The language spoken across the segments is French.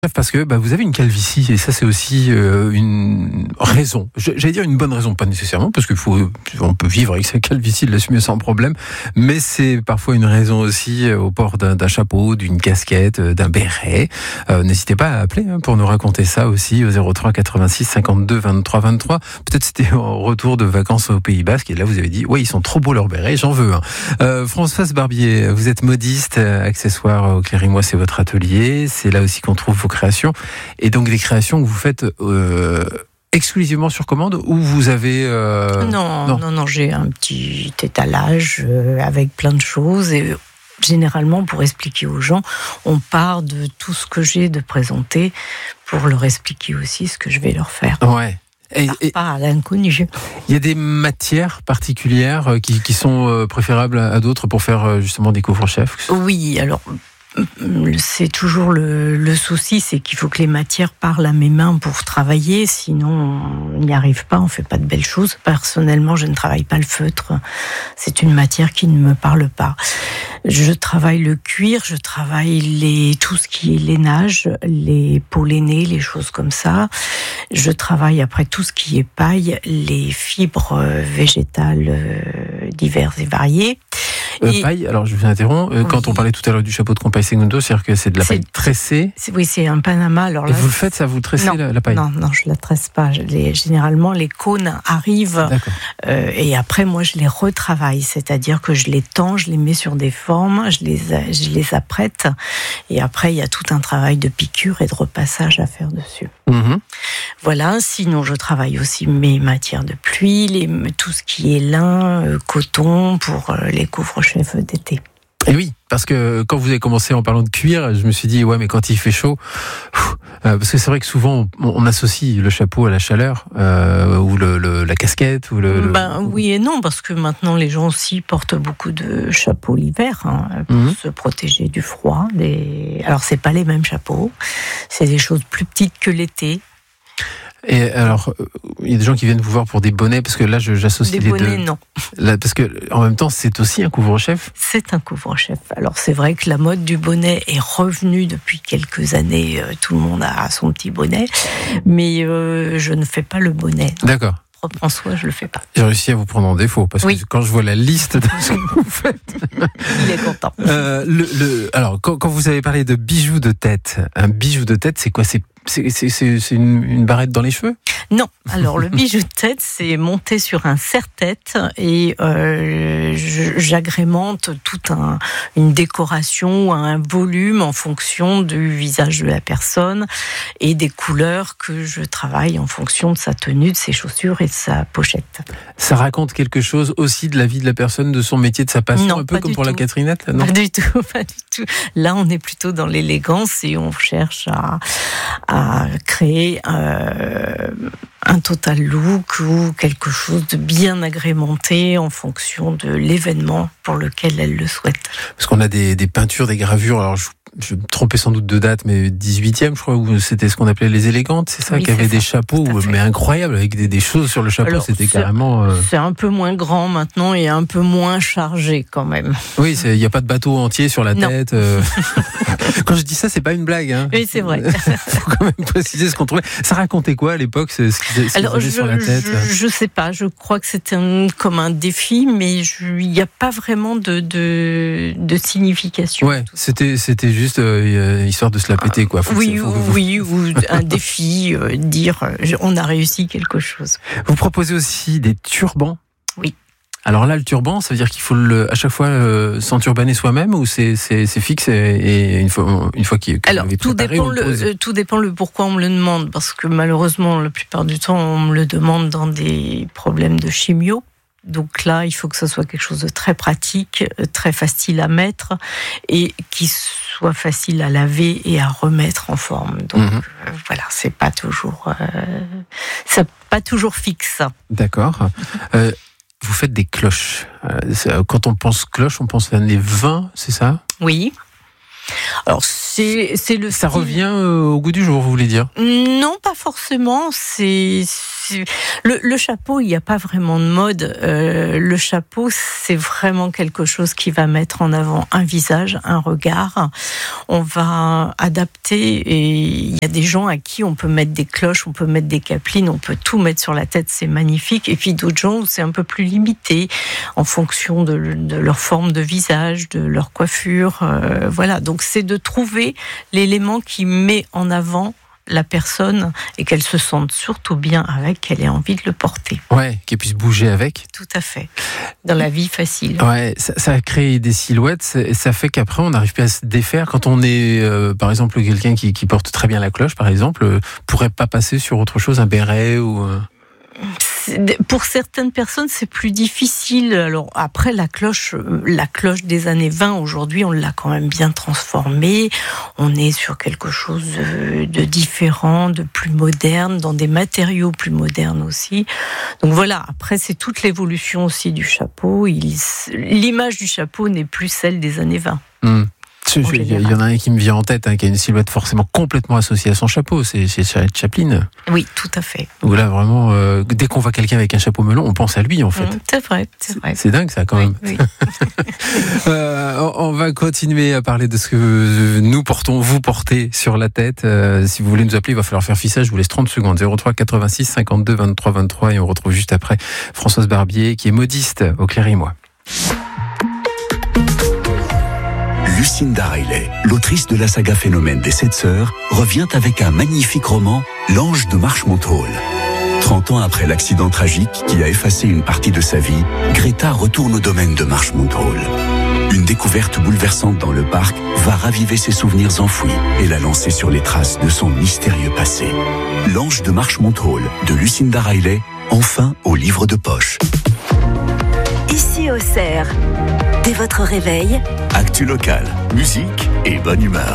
Parce que vous avez une calvitie et ça c'est aussi une raison. J'allais dire une bonne raison, pas nécessairement parce on peut vivre avec sa calvitie, de l'assumer sans problème, mais c'est parfois une raison aussi au port d'un chapeau, d'une casquette, d'un béret. N'hésitez pas à appeler pour nous raconter ça aussi au 03 86 52 23 23. Peut-être c'était en retour de vacances au Pays Basque et là vous avez dit ouais ils sont trop beaux leurs bérets, j'en veux un. Françoise Barbier, vous êtes modiste, accessoires au Clérimois, c'est votre atelier, c'est là aussi qu'on trouve vos créations, et donc des créations que vous faites exclusivement sur commande ou vous avez... Non, j'ai un petit étalage avec plein de choses et généralement pour expliquer aux gens, on part de tout ce que j'ai de présenter pour leur expliquer aussi ce que je vais leur faire. Ouais. Et pas à l'inconnu. Il y a des matières particulières qui sont préférables à d'autres pour faire justement des couvre-chefs? Oui, alors... C'est toujours le souci, c'est qu'il faut que les matières parlent à mes mains pour travailler, sinon on n'y arrive pas, on fait pas de belles choses. Personnellement, je ne travaille pas le feutre, c'est une matière qui ne me parle pas. Je travaille le cuir, je travaille tout ce qui est lainage, les peaux lainées, les choses comme ça. Je travaille après tout ce qui est paille, les fibres végétales diverses et variées. Paille, alors je vous interromps, quand on parlait tout à l'heure du chapeau de Compay Segundo, c'est-à-dire que c'est de la paille tressée. Oui, c'est un Panama. Alors là, et vous le faites, ça, vous tressez la paille? Non, je la tresse pas. Généralement, les cônes arrivent et après, moi, je les retravaille. C'est-à-dire que je les tends, je les mets sur des formes, je les apprête et après, il y a tout un travail de piqûre et de repassage à faire dessus. Mmh. Voilà, sinon je travaille aussi mes matières de pluie, tout ce qui est lin, coton pour les couvre-chefs d'été. Et oui, parce que quand vous avez commencé en parlant de cuir, je me suis dit, ouais, mais quand il fait chaud, parce que c'est vrai que souvent on associe le chapeau à la chaleur, ou la casquette, ou oui et non, parce que maintenant les gens aussi portent beaucoup de chapeaux l'hiver, pour se protéger du froid. Alors c'est pas les mêmes chapeaux, c'est des choses plus petites que l'été. Et alors, il y a des gens qui viennent vous voir pour des bonnets, parce que là, j'associe les deux. Des bonnets, non. Là, parce que, en même temps, c'est aussi un couvre-chef. C'est un couvre-chef. Alors, c'est vrai que la mode du bonnet est revenue depuis quelques années. Tout le monde a son petit bonnet. Mais je ne fais pas le bonnet. Non. D'accord. Propre en soi, je le fais pas. J'ai réussi à vous prendre en défaut, parce que quand je vois la liste de ce que vous faites... Il est content. Alors, quand vous avez parlé de bijoux de tête, un bijou de tête, c'est quoi? C'est une barrette dans les cheveux? Non. Alors, le bijou de tête, c'est monté sur un serre-tête et j'agrémente toute une décoration ou un volume en fonction du visage de la personne et des couleurs que je travaille en fonction de sa tenue, de ses chaussures et de sa pochette. Ça raconte quelque chose aussi de la vie de la personne, de son métier, de sa passion, non, un peu comme pour la Catherinette? Non, pas du tout. Là, on est plutôt dans l'élégance et on cherche à créer un total look ou quelque chose de bien agrémenté en fonction de l'événement pour lequel elle le souhaite. Parce qu'on a des peintures, des gravures, alors je me trompais sans doute de date, mais 18e, je crois, où c'était ce qu'on appelait les élégantes, c'est ça, qui avait des chapeaux, mais incroyables, avec des choses sur le chapeau. Alors, c'était carrément... C'est un peu moins grand maintenant et un peu moins chargé quand même. Oui, il n'y a pas de bateau entier sur la tête. Quand je dis ça, c'est pas une blague. Hein. Oui, c'est vrai. Faut quand même préciser ce qu'on trouvait. Ça racontait quoi à l'époque, ce qu'ils avaient sur la tête? Je sais pas, je crois que c'était comme un défi, mais il n'y a pas vraiment de signification. Ouais, c'était juste histoire de se la péter, quoi. Oui, ou un défi, dire on a réussi quelque chose. Vous proposez aussi des turbans? Oui. Alors là, le turban, ça veut dire qu'il faut à chaque fois s'enturbaner soi-même, ou c'est fixe et une fois qu'il est alors, tout dépend le pourquoi on me le demande, parce que malheureusement, la plupart du temps, on me le demande dans des problèmes de chimio. Donc là, il faut que ce soit quelque chose de très pratique, très facile à mettre et qui soit facile à laver et à remettre en forme. Donc voilà, c'est pas toujours fixe. D'accord. Vous faites des cloches. Quand on pense cloche, on pense à les vins, c'est ça? Oui. Alors c'est le Ça style. revient au goût du jour, vous voulez dire? Non, pas forcément. Le chapeau, il n'y a pas vraiment de mode. Le chapeau, c'est vraiment quelque chose qui va mettre en avant un visage, un regard. On va adapter, et il y a des gens à qui on peut mettre des cloches, on peut mettre des capelines, on peut tout mettre sur la tête, c'est magnifique. Et puis d'autres gens où c'est un peu plus limité en fonction de leur forme de visage, de leur coiffure. Voilà, donc c'est de trouver l'élément qui met en avant la personne et qu'elle se sente surtout bien avec, qu'elle ait envie de le porter. Ouais, qu'elle puisse bouger avec. Tout à fait. Dans la vie facile. Ouais, ça a créé des silhouettes et ça fait qu'après on n'arrive plus à se défaire. Quand on est, par exemple, quelqu'un qui porte très bien la cloche, par exemple, pourrait pas passer sur autre chose, un béret ou... Pour certaines personnes, c'est plus difficile. Alors après, la cloche des années 20, aujourd'hui, on l'a quand même bien transformée. On est sur quelque chose de différent, de plus moderne, dans des matériaux plus modernes aussi. Donc voilà, après, c'est toute l'évolution aussi du chapeau. L'image du chapeau n'est plus celle des années 20. Il y en a un qui me vient en tête, qui a une silhouette forcément complètement associée à son chapeau, c'est Charlie Chaplin. Oui, tout à fait. Où là, vraiment, dès qu'on voit quelqu'un avec un chapeau melon, on pense à lui, en fait. C'est vrai. C'est dingue, ça, quand même. Oui. On va continuer à parler de ce que nous portons, vous portez sur la tête. Si vous voulez nous appeler, il va falloir faire fichage. Je vous laisse 30 secondes. 03 86 52 23 23. Et on retrouve juste après Françoise Barbier, qui est modiste au Cléry-Moi. Lucinda Riley, l'autrice de la saga Phénomène des 7 sœurs, revient avec un magnifique roman, L'Ange de Marchmont Hall. 30 ans après l'accident tragique qui a effacé une partie de sa vie, Greta retourne au domaine de Marchmont Hall. Une découverte bouleversante dans le parc va raviver ses souvenirs enfouis et la lancer sur les traces de son mystérieux passé. L'Ange de Marchmont Hall de Lucinda Riley, enfin au livre de poche. Ici Auxerre, dès votre réveil, Actu locale, musique et bonne humeur.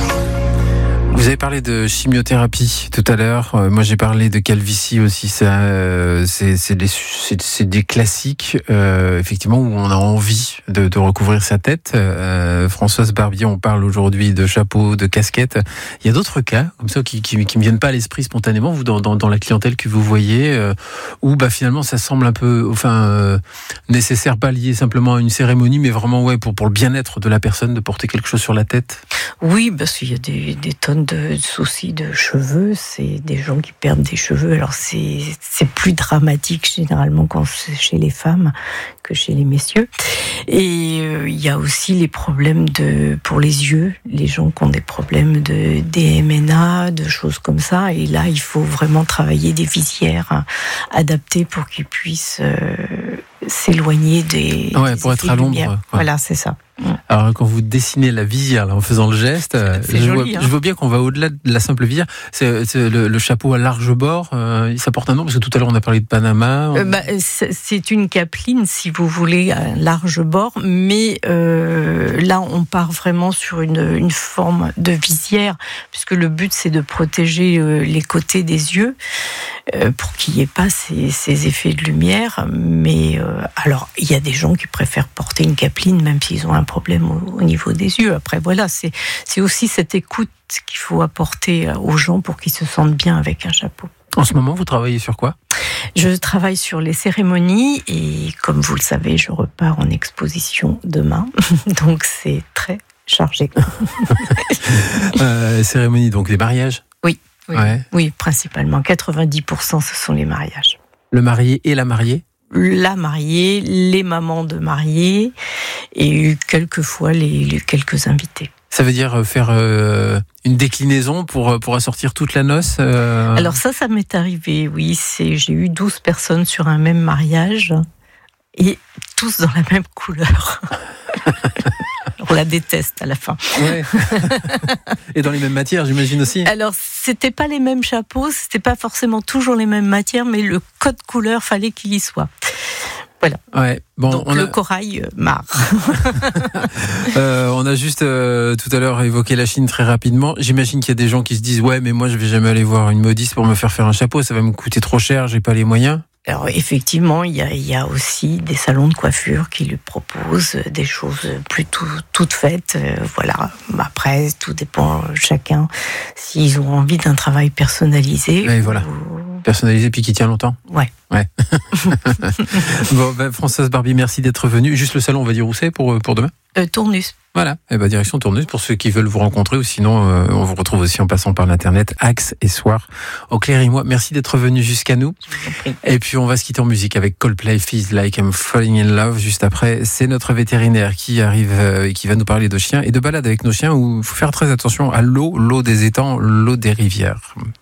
Vous avez parlé de chimiothérapie tout à l'heure. Moi, j'ai parlé de calvitie aussi. Ça, c'est des classiques, effectivement, où on a envie de recouvrir sa tête. Françoise Barbier, on parle aujourd'hui de chapeau, de casquette. Il y a d'autres cas comme ça qui me viennent pas à l'esprit spontanément. Vous, dans la clientèle que vous voyez, où finalement ça semble un peu, nécessaire, pas lié simplement à une cérémonie, mais vraiment pour le bien-être de la personne de porter quelque chose sur la tête. Oui, parce qu'il y a des tonnes de soucis de cheveux. C'est des gens qui perdent des cheveux. Alors c'est plus dramatique généralement quand c'est chez les femmes que chez les messieurs. Et il y a aussi les problèmes pour les yeux, les gens qui ont des problèmes de DMNA, de choses comme ça. Et là, il faut vraiment travailler des visières adaptées pour qu'ils puissent s'éloigner des pour être à l'ombre. Voilà, c'est ça. Alors quand vous dessinez la visière là, en faisant le geste, je vois bien qu'on va au-delà de la simple visière. C'est le chapeau à large bord, ça porte un nom, parce que tout à l'heure on a parlé de Panama. C'est une capeline, si vous voulez, à large bord, mais là on part vraiment sur une forme de visière, puisque le but c'est de protéger les côtés des yeux pour qu'il n'y ait pas ces effets de lumière. Mais alors il y a des gens qui préfèrent porter une capeline même s'ils ont un problème au niveau des yeux. Après voilà, c'est aussi cette écoute qu'il faut apporter aux gens pour qu'ils se sentent bien avec un chapeau. En ce moment, vous travaillez sur quoi ? Je travaille sur les cérémonies et comme vous le savez, je repars en exposition demain. Donc c'est très chargé. Cérémonie, donc les mariages ? Oui, principalement. 90% ce sont les mariages. Le marié et la mariée ? La mariée, les mamans de mariés et quelquefois les quelques invités. Ça veut dire faire une déclinaison pour assortir toute la noce Alors ça m'est arrivé, oui. J'ai eu 12 personnes sur un même mariage et tous dans la même couleur. On la déteste à la fin. Ouais. Et dans les mêmes matières, j'imagine aussi. Alors, c'était pas les mêmes chapeaux, c'était pas forcément toujours les mêmes matières, mais le code couleur, fallait qu'il y soit. Voilà. Ouais. Bon, donc le corail marre. On a juste tout à l'heure évoqué la Chine très rapidement. J'imagine qu'il y a des gens qui se disent mais moi je vais jamais aller voir une modiste pour me faire un chapeau, ça va me coûter trop cher, j'ai pas les moyens. Alors effectivement, il y a aussi des salons de coiffure qui lui proposent des choses plutôt toutes faites. Voilà. Après, tout dépend chacun s'ils ont envie d'un travail personnalisé. Et voilà. Personnalisé puis qui tient longtemps. Ouais. Bon, Françoise Barbier, merci d'être venue. Juste le salon, on va dire où c'est pour demain. Tournus. Voilà, direction Tournus pour ceux qui veulent vous rencontrer, ou sinon on vous retrouve aussi en passant par l'internet, Axe et Soir au Clair et moi. Merci d'être venu jusqu'à nous. Et puis on va se quitter en musique avec Coldplay, Feels Like I'm Falling in Love. Juste après, c'est notre vétérinaire qui arrive et qui va nous parler de chiens et de balades avec nos chiens, où il faut faire très attention à l'eau des étangs, l'eau des rivières.